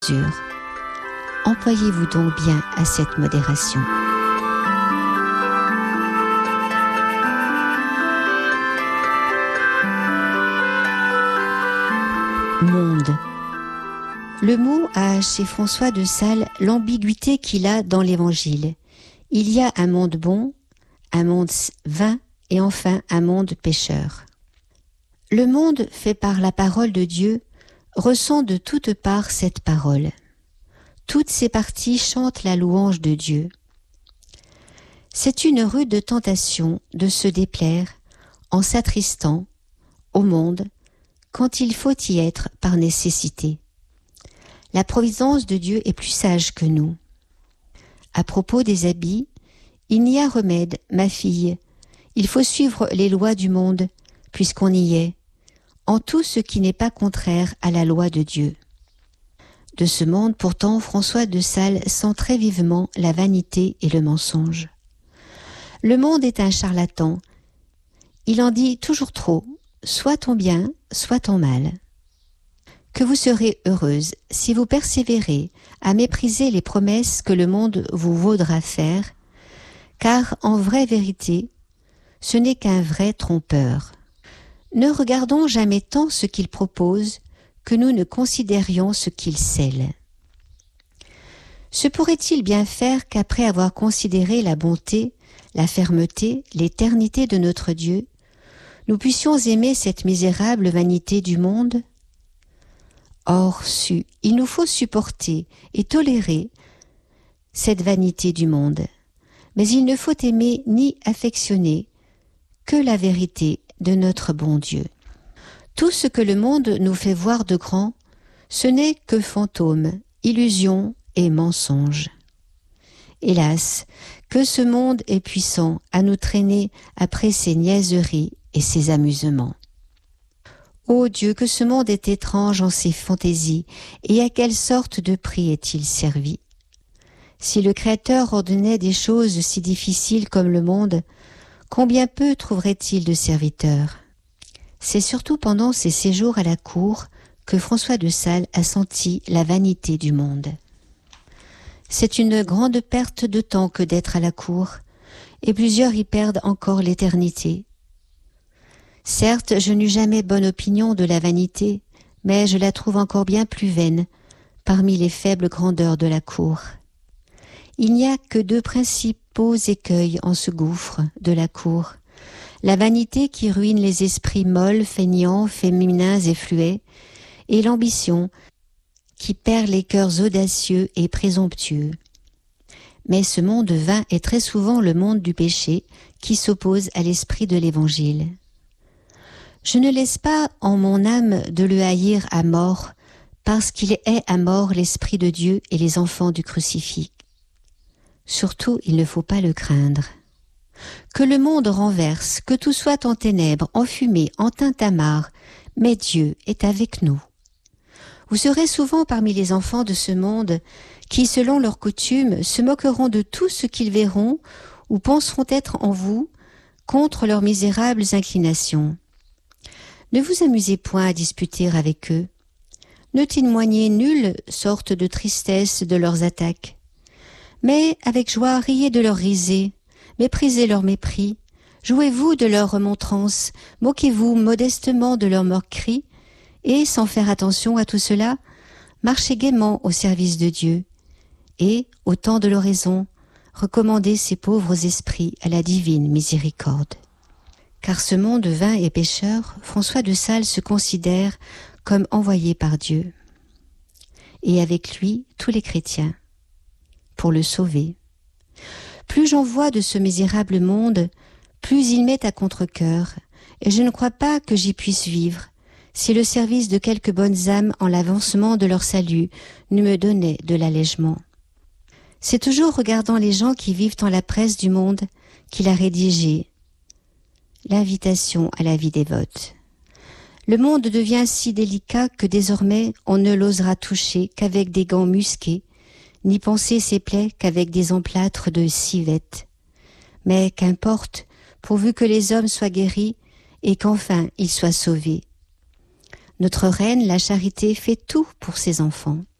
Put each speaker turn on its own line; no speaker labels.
Employez-vous donc bien à cette modération. Monde. Le mot a chez François de Sales l'ambiguïté qu'il a dans l'Évangile. Il y a un monde bon, un monde vain et enfin un monde pécheur. Le monde fait par la parole de Dieu ressent de toutes parts cette parole. Toutes ses parties chantent la louange de Dieu. C'est une rude tentation de se déplaire en s'attristant au monde quand il faut y être par nécessité. La providence de Dieu est plus sage que nous. À propos des habits, il n'y a remède, ma fille. Il faut suivre les lois du monde, puisqu'on y est, en tout ce qui n'est pas contraire à la loi de Dieu. De ce monde, pourtant, François de Sales sent très vivement la vanité et le mensonge. Le monde est un charlatan. Il en dit toujours trop, soit ton bien, soit ton mal. Que vous serez heureuse si vous persévérez à mépriser les promesses que le monde vous vaudra faire, car en vraie vérité, ce n'est qu'un vrai trompeur. Ne regardons jamais tant ce qu'il propose que nous ne considérions ce qu'il scelle. Se pourrait-il bien faire qu'après avoir considéré la bonté, la fermeté, l'éternité de notre Dieu, nous puissions aimer cette misérable vanité du monde ? Or, il nous faut supporter et tolérer cette vanité du monde, mais il ne faut aimer ni affectionner que la vérité de notre bon Dieu. Tout ce que le monde nous fait voir de grand, ce n'est que fantômes, illusions et mensonges. Hélas, que ce monde est puissant à nous traîner après ses niaiseries et ses amusements. Ô Dieu, que ce monde est étrange en ses fantaisies, et à quelle sorte de prix est-il servi ? Si le Créateur ordonnait des choses si difficiles comme le monde, combien peu trouverait-il de serviteurs ? C'est surtout pendant ses séjours à la cour que François de Sales a senti la vanité du monde. C'est une grande perte de temps que d'être à la cour, et plusieurs y perdent encore l'éternité. Certes, je n'eus jamais bonne opinion de la vanité, mais je la trouve encore bien plus vaine parmi les faibles grandeurs de la cour. Il n'y a que deux principaux écueils en ce gouffre de la cour. La vanité qui ruine les esprits molles, feignants, féminins et fluets, et l'ambition qui perd les cœurs audacieux et présomptueux. Mais ce monde vain est très souvent le monde du péché qui s'oppose à l'esprit de l'Évangile. Je ne laisse pas en mon âme de le haïr à mort, parce qu'il est à mort l'Esprit de Dieu et les enfants du crucifix. Surtout, il ne faut pas le craindre. Que le monde renverse, que tout soit en ténèbres, en fumée, en tintamarre, mais Dieu est avec nous. Vous serez souvent parmi les enfants de ce monde qui, selon leurs coutumes, se moqueront de tout ce qu'ils verront ou penseront être en vous contre leurs misérables inclinations. Ne vous amusez point à disputer avec eux. Ne témoignez nulle sorte de tristesse de leurs attaques. Mais avec joie, riez de leurs risées, méprisez leur mépris, jouez-vous de leurs remontrances, moquez-vous modestement de leurs moqueries, et, sans faire attention à tout cela, marchez gaiement au service de Dieu, et, au temps de l'oraison, recommandez ces pauvres esprits à la divine miséricorde. Car ce monde vain et pécheur, François de Sales se considère comme envoyé par Dieu, et avec lui tous les chrétiens, pour le sauver. Plus j'en vois de ce misérable monde, plus il m'est à contre-cœur, et je ne crois pas que j'y puisse vivre, si le service de quelques bonnes âmes en l'avancement de leur salut ne me donnait de l'allègement. C'est toujours regardant les gens qui vivent en la presse du monde qu'il a rédigé l'invitation à la vie dévote. Le monde devient si délicat que désormais on ne l'osera toucher qu'avec des gants musqués, ni penser ses plaies qu'avec des emplâtres de civette. Mais qu'importe, pourvu que les hommes soient guéris et qu'enfin ils soient sauvés. Notre reine, la charité, fait tout pour ses enfants.